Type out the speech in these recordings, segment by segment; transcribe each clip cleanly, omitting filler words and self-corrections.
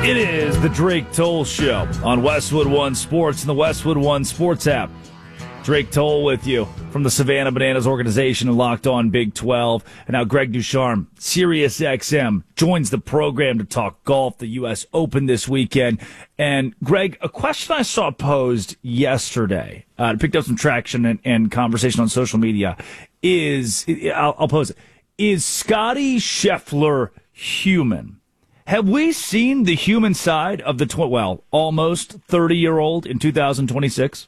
It is the Drake Toll Show on Westwood One Sports and the Westwood One Sports app. Drake Toll with you from the Savannah Bananas organization and Locked On Big 12. And now Greg Ducharme, Sirius XM, joins the program to talk golf, the U.S. Open this weekend. And Greg, a question I saw posed yesterday, picked up some traction and conversation on social media, I'll pose it. Is Scottie Scheffler human? Have we seen the human side of the, almost 30-year-old in 2026?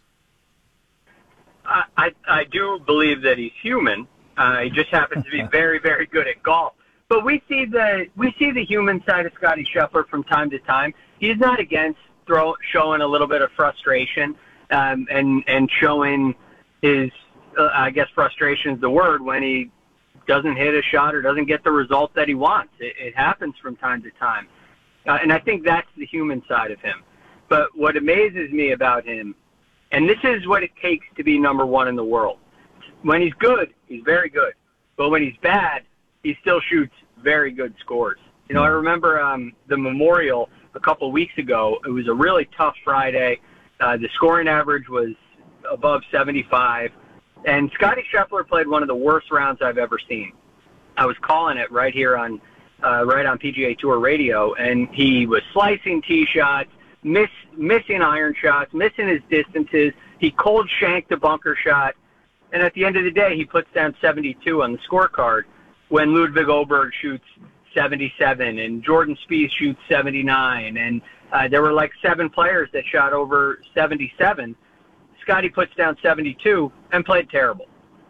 I do believe that he's human. He just happens to be very, very good at golf. But we see the human side of Scottie Scheffler from time to time. He's not against showing a little bit of frustration and showing his, I guess frustration is the word, when he doesn't hit a shot or doesn't get the result that he wants. It happens from time to time. And I think that's the human side of him. But what amazes me about him, and this is what it takes to be number one in the world. When he's good, he's very good. But when he's bad, he still shoots very good scores. You know, I remember the Memorial a couple weeks ago. It was a really tough Friday. The scoring average was above 75. And Scottie Scheffler played one of the worst rounds I've ever seen. I was calling it right here on PGA Tour Radio, and he was slicing tee shots, missing iron shots, missing his distances. He cold shanked a bunker shot, and at the end of the day, he puts down 72 on the scorecard when Ludwig Åberg shoots 77 and Jordan Spieth shoots 79, and there were like 7 players that shot over 77. Scottie puts down 72 and played terrible.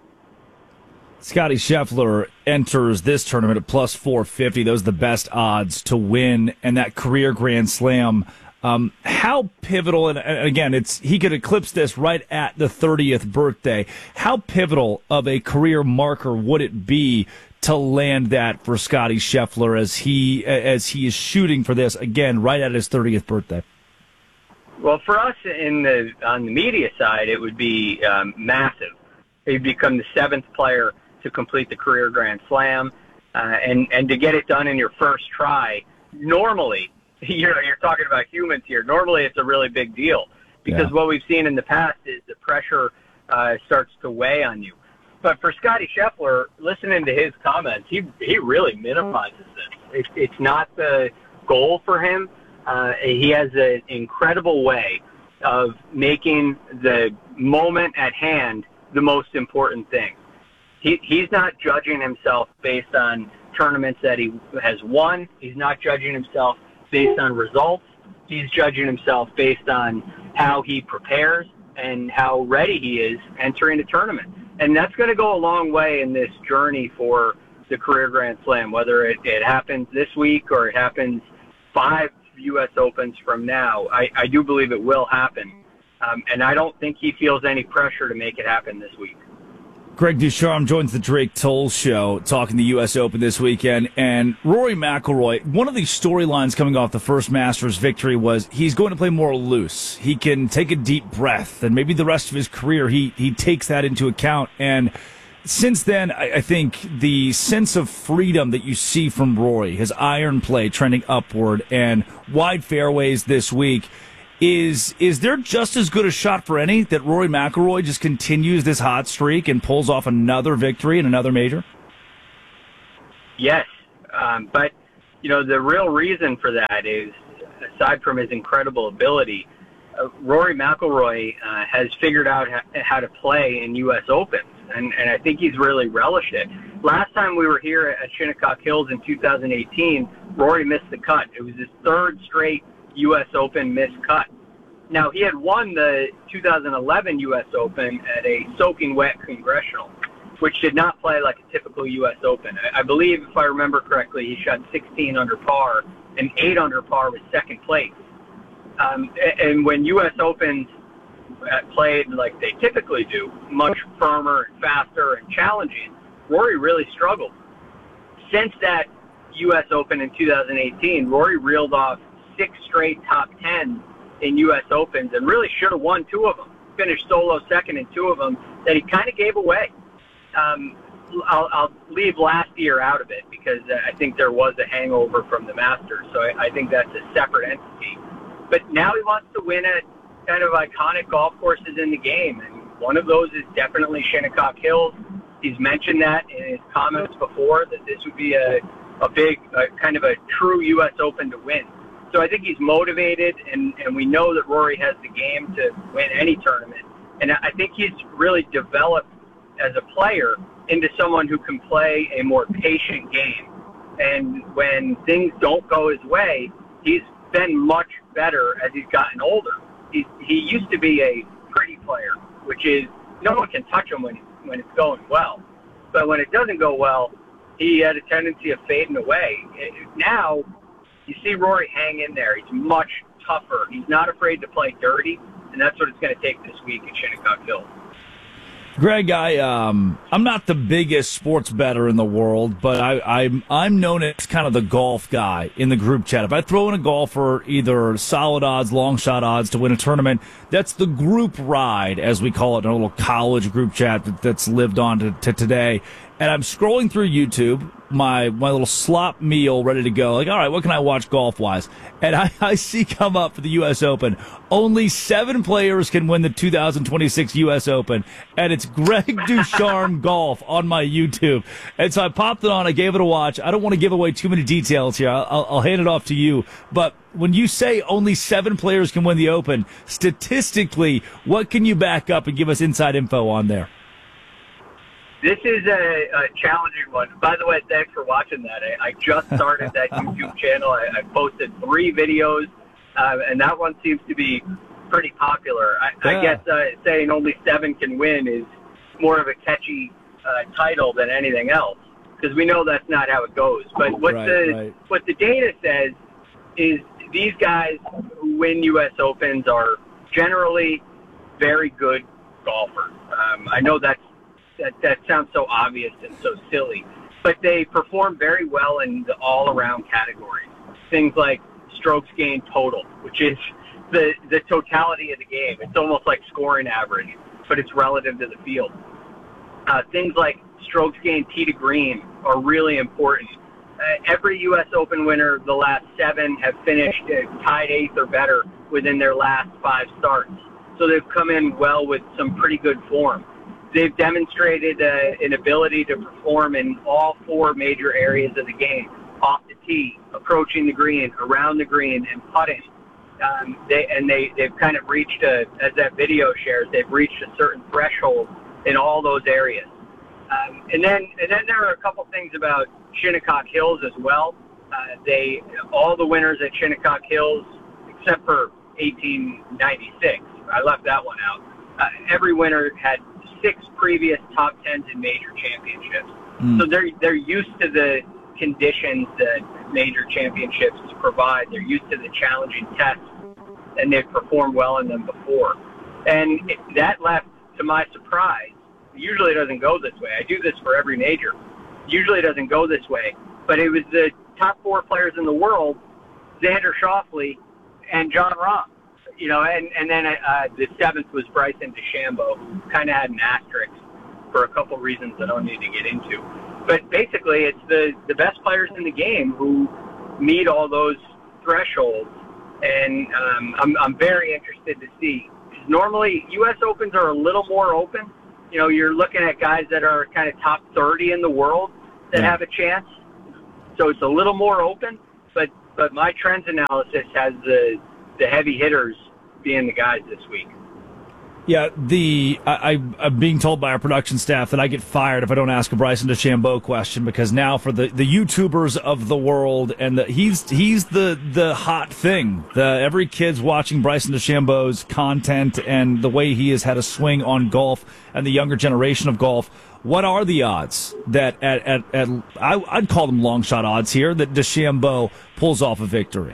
Scottie Scheffler enters this tournament at plus 450. Those are the best odds to win, and that career Grand Slam. How pivotal, and again, he could eclipse this right at the 30th birthday. How pivotal of a career marker would it be to land that for Scottie Scheffler as he is shooting for this again right at his 30th birthday? Well, for us on the media side, it would be massive. He'd become the 7th player to complete the career Grand Slam, and to get it done in your first try. Normally, you're talking about humans here. Normally, it's a really big deal because what we've seen in the past is the pressure starts to weigh on you. But for Scottie Scheffler, listening to his comments, he really minimizes this. It's not the goal for him. He has an incredible way of making the moment at hand the most important thing. He's not judging himself based on tournaments that he has won. He's not judging himself based on results. He's judging himself based on how he prepares and how ready he is entering a tournament. And that's going to go a long way in this journey for the career Grand Slam, whether it happens this week or it happens 5 U.S. Opens from now. I do believe it will happen. And I don't think he feels any pressure to make it happen this week. Greg Ducharme joins the Drake Toll Show talking the U.S. Open this weekend. And Rory McIlroy, one of the storylines coming off the first Masters victory was he's going to play more loose. He can take a deep breath, and maybe the rest of his career he takes that into account. And since then, I think the sense of freedom that you see from Rory, his iron play trending upward and wide fairways this week, is there just as good a shot for any that Rory McIlroy just continues this hot streak and pulls off another victory in another major? Yes, but the real reason for that is, aside from his incredible ability, Rory McIlroy has figured out how to play in U.S. Opens, and I think he's really relished it. Last time we were here at Shinnecock Hills in 2018, Rory missed the cut. It was his 3rd straight U.S. Open missed cut. Now, he had won the 2011 U.S. Open at a soaking wet Congressional, which did not play like a typical U.S. Open. I believe, if I remember correctly, he shot 16 under par, and 8 under par was second place. And when U.S. Opens played like they typically do, much firmer and faster and challenging, Rory really struggled. Since that U.S. Open in 2018, Rory reeled off 6 straight top 10 in U.S. Opens and really should have won 2 of them. Finished solo second in 2 of them that he kind of gave away. I'll leave last year out of it because I think there was a hangover from the Masters. So I think that's a separate entity. But now he wants to win at kind of iconic golf courses in the game. And one of those is definitely Shinnecock Hills. He's mentioned that in his comments before, that this would be a big, kind of a true U.S. Open to win. So I think he's motivated, and we know that Rory has the game to win any tournament. And I think he's really developed as a player into someone who can play a more patient game. And when things don't go his way, he's been much better as he's gotten older. He used to be a pretty player, which is no one can touch him when it's going well. But when it doesn't go well, he had a tendency of fading away. Now, you see Rory hang in there. He's much tougher. He's not afraid to play dirty, and that's what it's going to take this week at Shinnecock Hills. Greg, I'm not the biggest sports bettor in the world, but I'm known as kind of the golf guy in the group chat. If I throw in a golfer, either solid odds, long shot odds to win a tournament, that's the group ride, as we call it in a little college group chat that's lived on to today. And I'm scrolling through YouTube, my little slop meal ready to go. Like, all right, what can I watch golf-wise? And I see come up for the U.S. Open, only 7 players can win the 2026 U.S. Open, and it's Greg Ducharme Golf on my YouTube. And so I popped it on, I gave it a watch. I don't want to give away too many details here. I'll hand it off to you. But when you say only 7 players can win the Open, statistically, what can you back up and give us inside info on there? This is a challenging one. By the way, thanks for watching that. I just started that YouTube channel. I posted 3 videos, and that one seems to be pretty popular. I guess saying only 7 can win is more of a catchy title than anything else, because we know that's not how it goes. But what the data says is these guys who win U.S. Opens are generally very good golfers. I know that sounds so obvious and so silly, but they perform very well in the all-around categories. Things like strokes gained total, which is the totality of the game. It's almost like scoring average, but it's relative to the field. Things like strokes gained tee to green are really important. Every U.S. Open winner, the last 7, have finished tied 8th or better within their last 5 starts. So they've come in well with some pretty good form. They've demonstrated an ability to perform in all 4 major areas of the game: off the tee, approaching the green, around the green, and putting. They've kind of reached as that video shares, they've reached a certain threshold in all those areas. And then there are a couple things about Shinnecock Hills as well. All the winners at Shinnecock Hills, except for 1896, I left that one out. Every winner had 6 previous top 10s in major championships. So they're used to the conditions that major championships provide. They're used to the challenging tests, and they've performed well in them before. And that left, to my surprise, usually it doesn't go this way. I do this for every major. Usually it doesn't go this way. But it was the top 4 players in the world, Xander Schauffele and Jon Rahm. You know, and then the 7th was Bryson DeChambeau, who kind of had an asterisk for a couple reasons I don't need to get into. But basically, it's the best players in the game who meet all those thresholds, and I'm very interested to see. Normally, U.S. Opens are a little more open. You know, you're looking at guys that are kind of top 30 in the world that have a chance. So it's a little more open, but my trends analysis has the heavy hitters being the guys this week. Yeah, I'm being told by our production staff that I get fired if I don't ask a Bryson DeChambeau question, because now for the YouTubers of the world, and he's the hot thing. Every kid's watching Bryson DeChambeau's content and the way he has had a swing on golf and the younger generation of golf. What are the odds that I'd call them long shot odds here that DeChambeau pulls off a victory?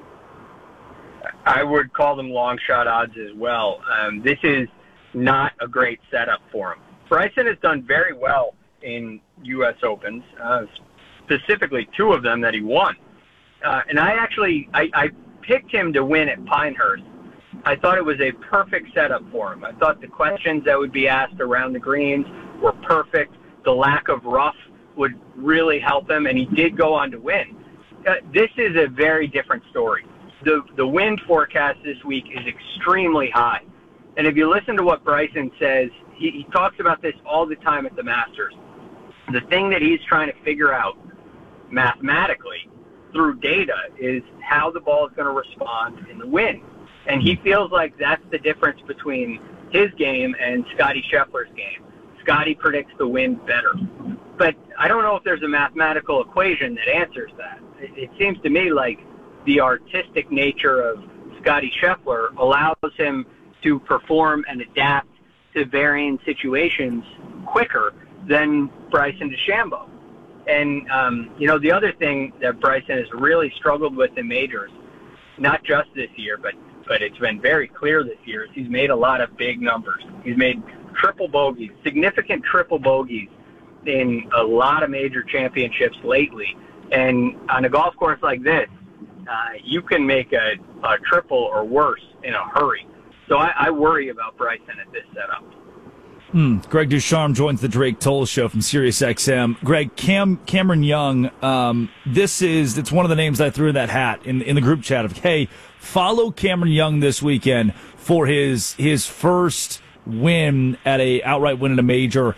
I would call them long shot odds as well. This is not a great setup for him. Bryson has done very well in U.S. Opens, specifically 2 of them that he won. And I picked him to win at Pinehurst. I thought it was a perfect setup for him. I thought the questions that would be asked around the greens were perfect. the lack of rough would really help him, and he did go on to win. This is a very different story. The wind forecast this week is extremely high. And if you listen to what Bryson says, he talks about this all the time at the Masters. The thing that he's trying to figure out mathematically through data is how the ball is going to respond in the wind. And he feels like that's the difference between his game and Scottie Scheffler's game. Scottie predicts the wind better. But I don't know if there's a mathematical equation that answers that. It seems to me like the artistic nature of Scottie Scheffler allows him to perform and adapt to varying situations quicker than Bryson DeChambeau. And, the other thing that Bryson has really struggled with in majors, not just this year, but it's been very clear this year, is he's made a lot of big numbers. He's made triple bogeys, significant triple bogeys in a lot of major championships lately. And on a golf course like this, you can make a triple or worse in a hurry. So I worry about Bryson at this setup. Greg Ducharme joins the Drake Toll Show from SiriusXM. Greg, Cameron Young, it's one of the names I threw in that hat in the group chat of, hey, follow Cameron Young this weekend for his first win at a outright win at a major.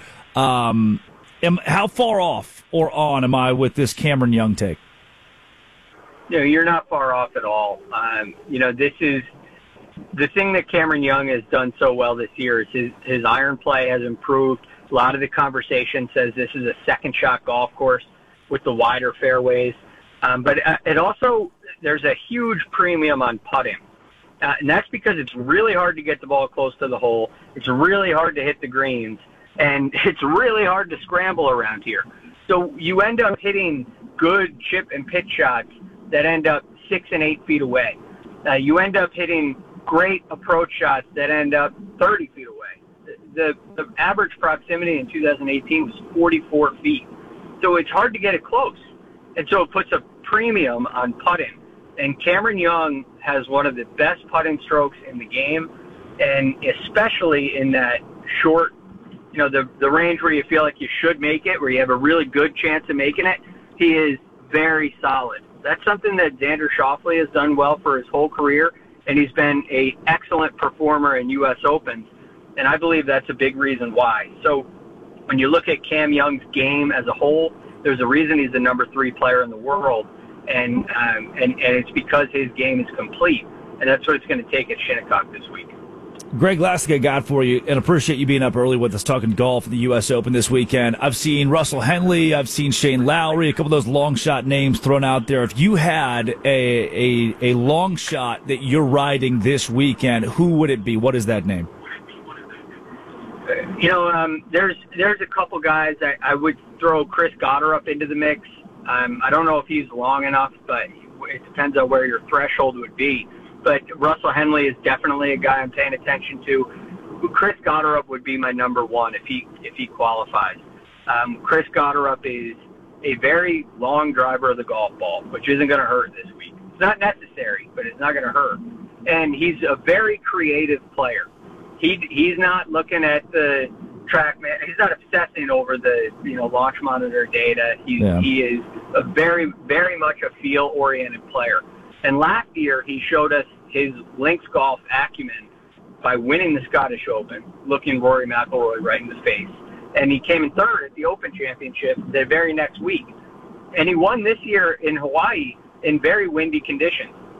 How far off or on am I with this Cameron Young take? You're not far off at all. This is the thing that Cameron Young has done so well this year is his iron play has improved. A lot of the conversation says this is a second shot golf course with the wider fairways. But it also, there's a huge premium on putting. And that's because it's really hard to get the ball close to the hole. It's really hard to hit the greens. And it's really hard to scramble around here. So you end up hitting good chip and pitch shots that end up 6 and 8 feet away. You end up hitting great approach shots that end up 30 feet away. The average proximity in 2018 was 44 feet. So it's hard to get it close. And so it puts a premium on putting. And Cameron Young has one of the best putting strokes in the game, and especially in that short, the range where you feel like you should make it, where you have a really good chance of making it, he is very solid. That's something that Xander Schauffele has done well for his whole career, and he's been an excellent performer in U.S. Opens, and I believe that's a big reason why. So when you look at Cam Young's game as a whole, there's a reason he's the number 3 player in the world, and it's because his game is complete, and that's what it's going to take at Shinnecock this week. Greg, last thing I got for you, and appreciate you being up early with us talking golf at the U.S. Open this weekend. I've seen Russell Henley, I've seen Shane Lowry, a couple of those long shot names thrown out there. If you had a long shot that you're riding this weekend, who would it be? What is that name? There's a couple guys. I would throw Chris Gotterup into the mix. I don't know if he's long enough, but it depends on where your threshold would be. But Russell Henley is definitely a guy I'm paying attention to. Chris Gotterup would be my number 1 if he qualifies. Chris Gotterup is a very long driver of the golf ball, which isn't going to hurt this week. It's not necessary, but it's not going to hurt. And he's a very creative player. He's not looking at the TrackMan. He's not obsessing over the launch monitor data. He is a very, very much a feel-oriented player. And last year, he showed us his links golf acumen by winning the Scottish Open, looking Rory McIlroy right in the face. And he came in third at the Open Championship the very next week. And he won this year in Hawaii in very windy conditions.